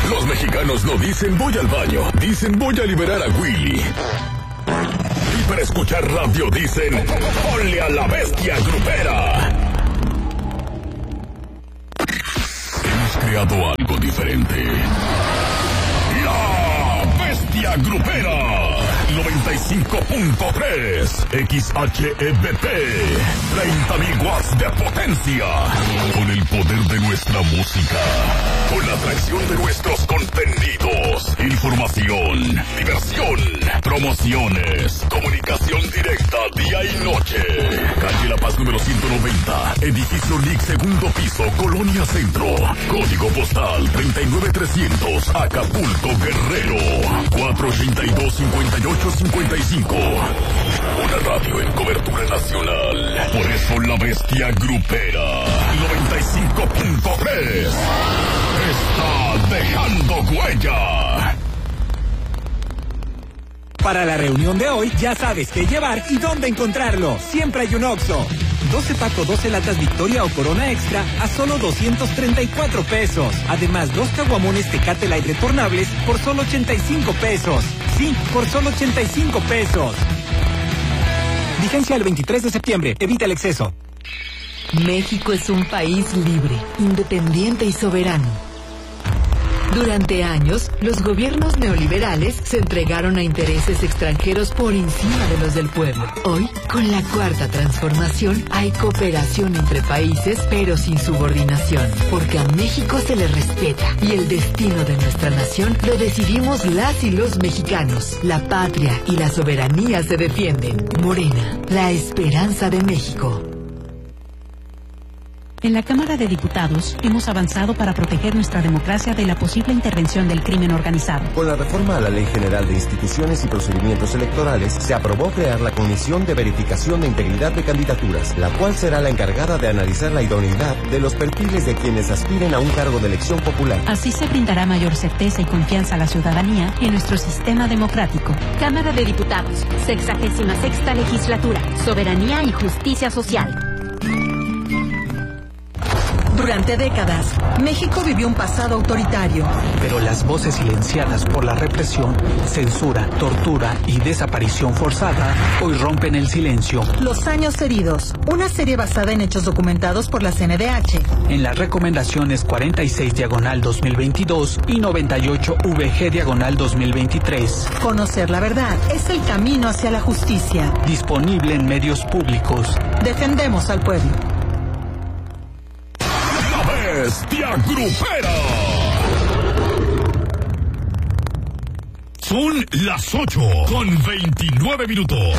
Los mexicanos no dicen voy al baño, dicen voy a liberar a Willy. Y para escuchar radio dicen ponle a la bestia grupera. Hemos creado algo diferente. La bestia grupera. 95.3 XHEBP, 30.000 watts de potencia, con el poder de nuestra música, con la atracción de nuestros contenidos, información, diversión, promociones, comunicación directa día y noche. Calle La Paz número 190, edificio LIC, segundo piso, Colonia Centro, código postal 39300, Acapulco, Guerrero, 482-5855. Una radio en cobertura nacional. Por eso la bestia grupera 95.3 está dejando huella. Para la reunión de hoy ya sabes qué llevar y dónde encontrarlo. Siempre hay un Oxxo. 12 paco, 12 latas Victoria o Corona Extra a solo 234 pesos. Además, 2 caguamones Tecate Light retornables por solo 85 pesos. Sí, por solo 85 pesos. Vigencia el 23 de septiembre. Evita el exceso. México es un país libre, independiente y soberano. Durante años, los gobiernos neoliberales se entregaron a intereses extranjeros por encima de los del pueblo. Hoy, con la Cuarta Transformación, hay cooperación entre países, pero sin subordinación, porque a México se le respeta y el destino de nuestra nación lo decidimos las y los mexicanos. La patria y la soberanía se defienden. Morena, la esperanza de México. En la Cámara de Diputados hemos avanzado para proteger nuestra democracia de la posible intervención del crimen organizado. Con la reforma a la Ley General de Instituciones y Procedimientos Electorales, se aprobó crear la Comisión de Verificación de Integridad de Candidaturas, la cual será la encargada de analizar la idoneidad de los perfiles de quienes aspiren a un cargo de elección popular. Así se brindará mayor certeza y confianza a la ciudadanía en nuestro sistema democrático. Cámara de Diputados, 66ª Legislatura, Soberanía y Justicia Social. Durante décadas, México vivió un pasado autoritario. Pero las voces silenciadas por la represión, censura, tortura y desaparición forzada hoy rompen el silencio. Los años heridos, una serie basada en hechos documentados por la CNDH. En las recomendaciones 46/2022 y 98-VG/2023. Conocer la verdad es el camino hacia la justicia. Disponible en medios públicos. Defendemos al pueblo. Bestia grupera. Son las 8:29.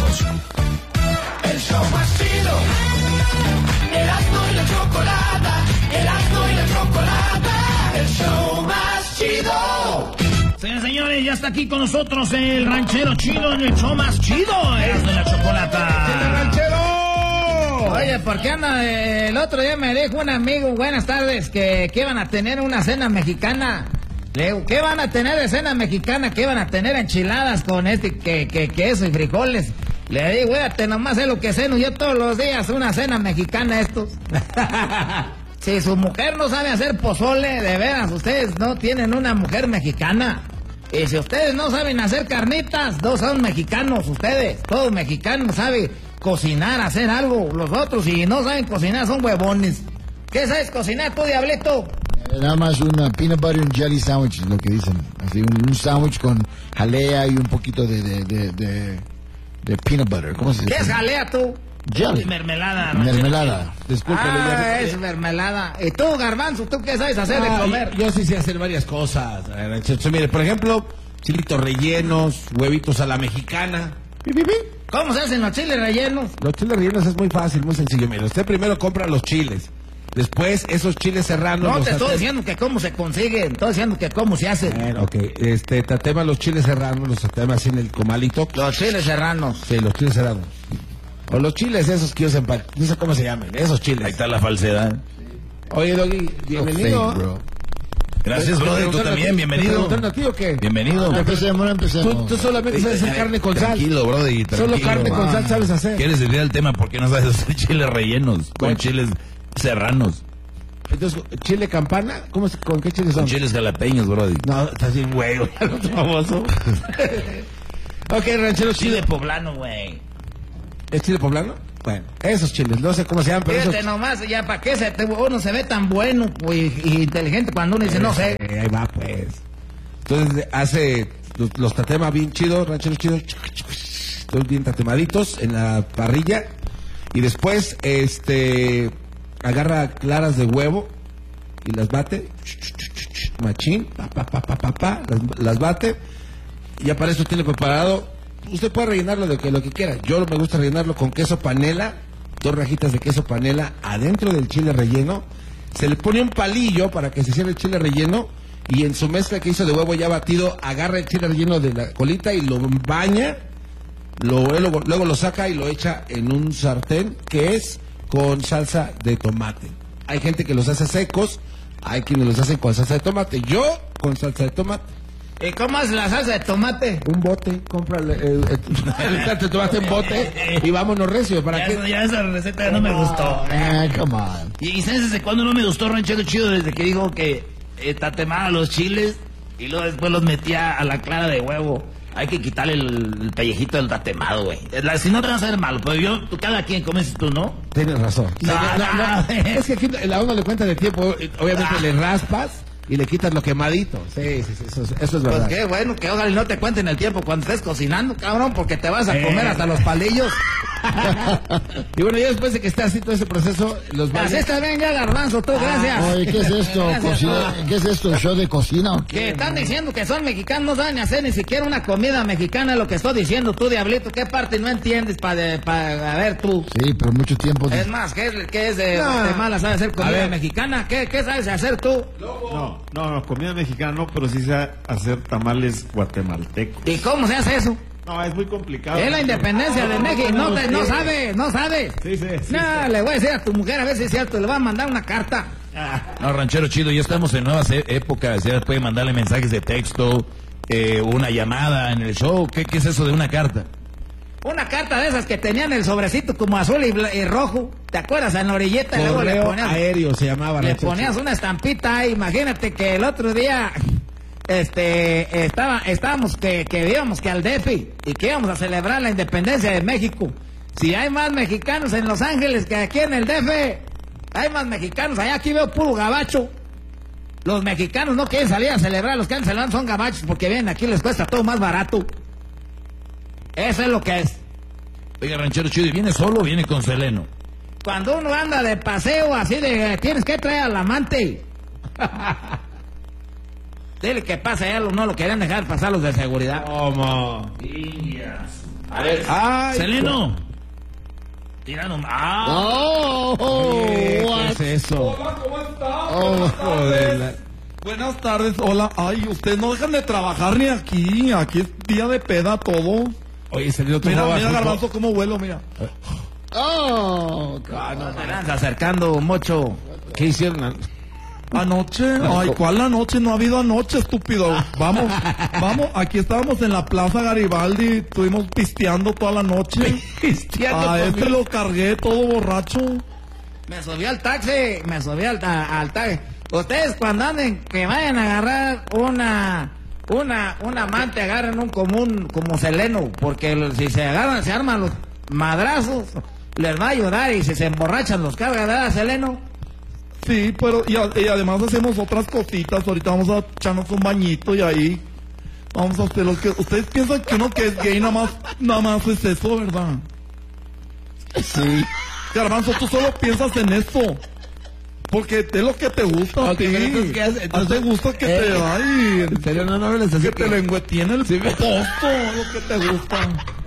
El show más chido. Erasmo y la chocolata. Erasmo y la chocolata. El show más chido. Señores, señores, ya está aquí con nosotros el ranchero chido en el show más chido. Erasmo y la chocolata. ¡El ranchero! Oye, ¿por qué anda? El otro día me dijo un amigo, buenas tardes, que iban a tener una cena mexicana. Le digo, ¿qué van a tener de cena mexicana? ¿Qué van a tener enchiladas con queso y frijoles? Le digo, fíjate, nomás es lo que ceno yo todos los días, una cena mexicana estos. Si su mujer no sabe hacer pozole, de veras, ustedes no tienen una mujer mexicana. Y si ustedes no saben hacer carnitas, no son mexicanos ustedes. Todo mexicano sabe cocinar, hacer algo. Los otros, si no saben cocinar, son huevones. ¿Qué sabes cocinar tú, diablito? Nada más una peanut butter and jelly sandwich, lo que dicen. Así, un sándwich con jalea y un poquito de peanut butter. ¿Cómo se dice? ¿Qué es jalea tú? Jelly. Mermelada. Mermelada. Disculpe. Es mermelada. ¿Y tú, Garbanzo, tú qué sabes hacer de comer? Yo sí sé hacer varias cosas. Mire, por ejemplo, chilitos rellenos, huevitos a la mexicana. ¿Cómo se hacen los chiles rellenos? Los chiles rellenos es muy fácil, muy sencillo. Mire, usted primero compra los chiles. Después, esos chiles serranos... No te estoy diciendo que cómo se consiguen, estoy diciendo que cómo se hacen. Bueno, ok. Tatema los chiles serranos, los tatema así en el comalito. Los chiles serranos. Sí, los chiles serranos. O los chiles esos que usan para... No sé cómo se llaman, esos chiles. Ahí está la falsedad. Oye, Doggy, bienvenido. Fake, bro. Gracias, brother, tú también, bienvenido. ¿A ti o qué? Bienvenido. Empecemos. Tú solamente sabes hacer carne con sal. Tranquilo, brother, Solo carne con sal sabes hacer. ¿Quieres decir el tema? ¿Por qué no sabes hacer chiles rellenos? Con chiles serranos. Entonces, ¿chile campana? ¿Con qué chiles son? Con chiles jalapeños, brody. No, estás bien güey, famoso. Ok, ranchero Chile poblano, güey. ¿Es chile poblano? Bueno, esos chiles, no sé cómo se llaman, pero Fíjate esos... nomás, ya para qué uno se ve tan bueno y inteligente cuando uno dice, no sé. Ahí va, pues. Entonces, hace los tatema bien chidos, rancheros chidos, todos bien tatemaditos en la parrilla. Y después, agarra claras de huevo y las bate, machín, las bate. Ya para eso tiene preparado. Usted puede rellenarlo de lo que quiera. Yo me gusta rellenarlo con queso panela, 2 rajitas de queso panela adentro del chile relleno. Se le pone un palillo para que se cierre el chile relleno y en su mezcla que hizo de huevo ya batido, agarra el chile relleno de la colita y lo baña, luego lo saca y lo echa en un sartén que es con salsa de tomate. Hay gente que los hace secos, hay quienes los hacen con salsa de tomate. Yo con salsa de tomate. ¿Y cómo es la salsa de tomate? Un bote, cómprale el salsa de tomate en bote y vámonos recio. Ya esa receta ya no me gustó. Come on. ¿Y sabes desde cuándo no me gustó Ranchero Chido? Desde que dijo que tatemaba los chiles y luego después los metía a la clara de huevo. Hay que quitarle el pellejito del tatemado, güey. Si no te vas a ver malo, pero cada quien comes tú, ¿no? Tienes razón. No. Es que aquí a uno le cuenta de tiempo, obviamente le raspas y le quitas lo quemadito. Sí, eso es verdad. Pues qué bueno, que ojalá no te cuenten el tiempo cuando estés cocinando, cabrón, porque te vas a comer hasta los palillos. Y bueno, ya después de que esté así todo ese proceso, los Así está bien ya, Garbanzo, tú, gracias. Oye, ¿qué es esto? Gracias. ¿Qué es esto? ¿Show de cocina o qué? Que están diciendo que son mexicanos, no saben hacer ni siquiera una comida mexicana, lo que estoy diciendo tú, Diablito. ¿Qué parte no entiendes a ver tú? Sí, pero mucho tiempo... Es más, ¿qué es de Guatemala? ¿Sabes hacer comida mexicana? ¿Qué sabes hacer tú? No, comida mexicana no, pero sí sé hacer tamales guatemaltecos. ¿Y cómo se hace eso? No, es muy complicado. Es la independencia de México. No sabe. Sí. Le voy a decir a tu mujer a ver si es cierto. Le voy a mandar una carta. No, Ranchero Chido, ya estamos en nuevas épocas. Ya puede mandarle mensajes de texto, una llamada en el show. ¿Qué es eso de una carta? Una carta de esas que tenían el sobrecito como azul y rojo. ¿Te acuerdas? En la orilleta. Correo luego le ponías, aéreo se llamaba. Le ponías una estampita ahí. Imagínate que el otro día... estábamos que íbamos que al DF y que íbamos a celebrar la independencia de México. Si hay más mexicanos en Los Ángeles que aquí en el DF, hay más mexicanos allá. Aquí veo puro gabacho. Los mexicanos no quieren salir a celebrar, los que andan celebrando son gabachos porque vienen aquí, les cuesta todo más barato. Eso es lo que es. Oiga, Ranchero Chido, ¿y viene solo o viene con Seleno? Cuando uno anda de paseo así de tienes que traer al amante. Dile que pasa, ya no lo querían dejar pasar los de seguridad. ¿Cómo? A ver, Seleno. Tirando. ¿Qué es eso? Hola, ¿cómo está? Buenas tardes, hola. Ay, ustedes no dejan de trabajar ni aquí. Aquí es día de peda todo. Oye, Seleno, tú mira, jugabas Garbanzo, cómo vuelo, mira. No te vas acercando, mocho. ¿Qué hicieron? Anoche, ay, ¿cuál anoche? No ha habido anoche, estúpido. Vamos, aquí estábamos en la Plaza Garibaldi, estuvimos pisteando toda la noche. Pisteando. A este lo cargué todo borracho. Me subí al taxi, al taxi. Ustedes cuando anden, que vayan a agarrar una amante, agarren un común como Seleno, porque si se agarran, se arman los madrazos, les va a ayudar y si se emborrachan los carga, ¿verdad, Seleno? Sí, pero y además hacemos otras cositas. Ahorita vamos a echarnos un bañito y ahí vamos a hacer lo que... Ustedes piensan que uno que es gay nada más es eso, ¿verdad? Sí. Garbanzo, tú solo piensas en eso. Porque es lo que te gusta a ti. ¿A ti te gusta que te... Ay, ¿en serio? No les así que te lengüetiene el posto, lo que te gusta.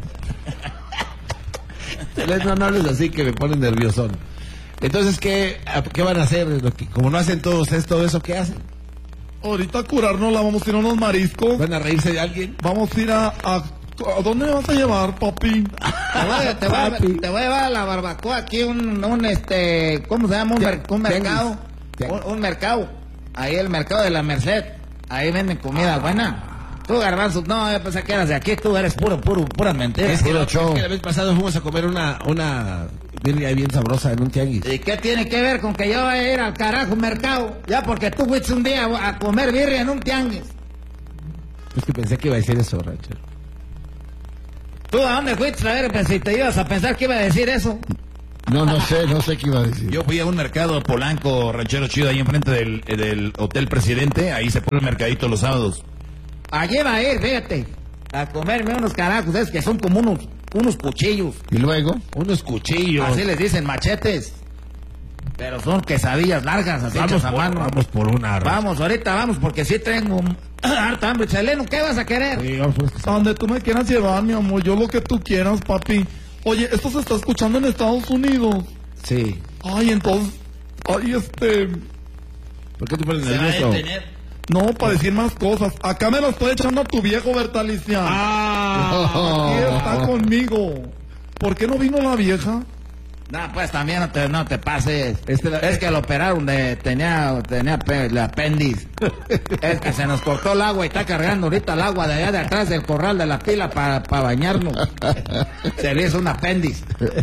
No hables así que me ponen nerviosón. Entonces, ¿qué van a hacer? Como no hacen todos ustedes todo eso, ¿qué hacen? Ahorita a curarnos, vamos a ir a unos mariscos. ¿Van a reírse de alguien? Vamos a ir a ¿dónde me vas a llevar, papi? Te voy a llevar a la barbacoa aquí, ¿cómo se llama? Un mercado. Un mercado. Ahí el mercado de la Merced. Ahí venden comida buena. Tú, Garbanzo, no, yo pensé que eras de aquí, tú eres pura mentira. Es que la vez pasada fuimos a comer una birria bien sabrosa en un tianguis. ¿Y qué tiene que ver con que yo vaya a ir al carajo mercado? Ya porque tú fuiste un día a comer birria en un tianguis. Es que pensé que iba a decir eso, ranchero. ¿Tú a dónde fuiste? A ver, pues, si te ibas a pensar que iba a decir eso. No sé qué iba a decir. Yo fui a un mercado Polanco, ranchero chido, ahí enfrente del Hotel Presidente. Ahí se pone el mercadito los sábados. Allí va a ir, fíjate, a comerme unos carajos, es que son como unos cuchillos. ¿Y luego? Unos cuchillos. Así les dicen, machetes. Pero son quesadillas largas, así hechas a mano. Vamos por una. Vamos, ahorita vamos, porque sí tengo harta hambre. Seleno, ¿qué vas a querer? Sí, vamos, pues. A donde tú me quieras llevar, mi amor, yo lo que tú quieras, papi. Oye, esto se está escuchando en Estados Unidos. Sí. Ay, entonces, ¿Por qué te pones Se va a nervioso? detener. No, para decir más cosas. Acá me la estoy echando a tu viejo, Bertalicia. Aquí está conmigo. ¿Por qué no vino la vieja? No, pues también no te pases. Es que lo operaron tenía el apéndice. Es que se nos cortó el agua y está cargando ahorita el agua de allá de atrás del corral de la pila para bañarnos. Se le hizo un apéndice.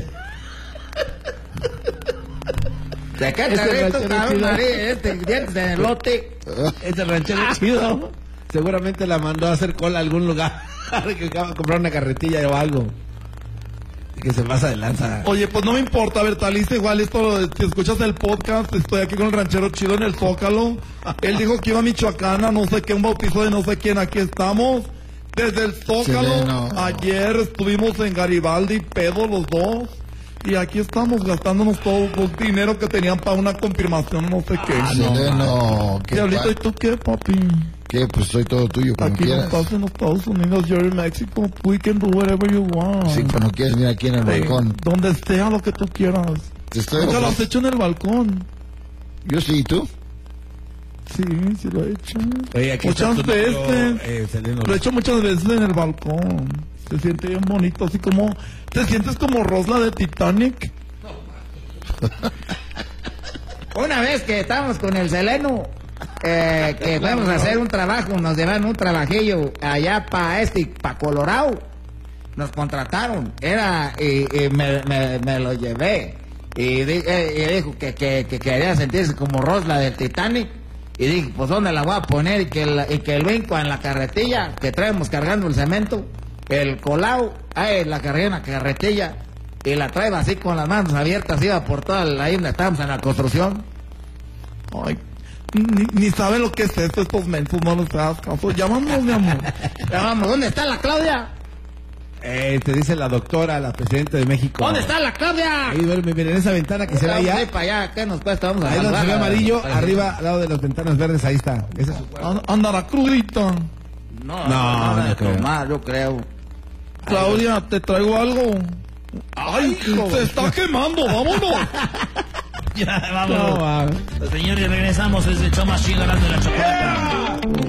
¿De qué carrito, cabrón, dientes de elote? Ese ranchero chido. Seguramente la mandó a hacer cola a algún lugar. Que acaba de comprar una carretilla o algo. Que se pasa de lanza. Oye, pues no me importa, Bertalicia, igual esto, si escuchas el podcast, estoy aquí con el ranchero chido en el Zócalo. Él dijo que iba a Michoacana, no sé qué, un bautizo de no sé quién, aquí estamos. Desde el Zócalo, Seleno. ayer estuvimos en Garibaldi, pedo los dos. Y aquí estamos gastándonos todo el dinero que tenían para una confirmación, no sé qué. Seleno, ¿qué Diablito, ¿y tú qué, papi? ¿Qué? Pues soy todo tuyo, cuando Aquí no quieras. estás en los Estados Unidos, you're in Mexico, we can do whatever you want. Sí, cuando quieras, mira aquí en el balcón. Donde sea lo que tú quieras. Te estoy Nunca lo has ofreciendo. hecho en el balcón. Yo sí, ¿y tú? Sí, sí lo he hecho. Oye, aquí Muchas está tu número, veces. Seleno. Lo he hecho muchas veces en el balcón. Se siente bien bonito, así como... ¿Te sientes como Rosla de Titanic? Una vez que estábamos con el Seleno, que fuimos a hacer un trabajo, nos llevaron un trabajillo allá para Colorado. Nos contrataron, y me lo llevé. Y dijo que quería sentirse como Rosla del Titanic. Y dije, pues ¿dónde la voy a poner? Y que el brinco en la carretilla, que traemos cargando el cemento, el colado, la cargué en la carretilla. Y la trae así con las manos abiertas, iba por toda ahí donde estábamos en la construcción. Ay, ni sabe lo que es esto, estos mensos, no les hagas caso. Llámanos, mi amor. Llamamos, ¿dónde está la Claudia? Te dice la doctora, la presidenta de México. ¿Dónde está la Claudia? Ahí duerme, miren, en esa ventana que se ve Vamos allá. a ir para allá, ¿qué nos cuesta? Vamos a Ahí donde se ve saludarla. amarillo, arriba, al lado de las ventanas verdes, ahí está. Ese es su cuarto. Andará crudita. No creo. tomar, yo creo. Claudia, ¿te traigo algo? ¡Ay, se está quemando! ¡Vámonos! Ya, vámonos. Señores, regresamos desde el show más chido, hablando de la chocolata.